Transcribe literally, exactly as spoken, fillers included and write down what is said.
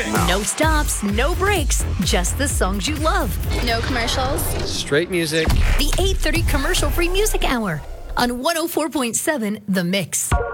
No stops, no breaks, just the songs you love. No commercials. Straight music. The eight thirty commercial-free music hour on one oh four point seven The Mix.